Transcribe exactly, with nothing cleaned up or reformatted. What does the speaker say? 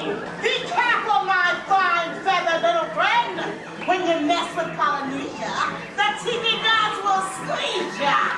Be careful, my fine feathered little friend. When you mess with Polynesia, the tiki gods will squeeze ya.